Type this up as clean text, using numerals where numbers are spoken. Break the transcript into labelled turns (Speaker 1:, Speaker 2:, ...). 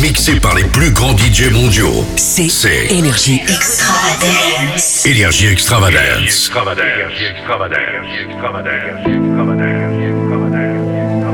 Speaker 1: mixé par les plus grands DJ mondiaux.
Speaker 2: C'est Energy Extravagance.
Speaker 1: Energy Extravagance.
Speaker 3: Extravagance.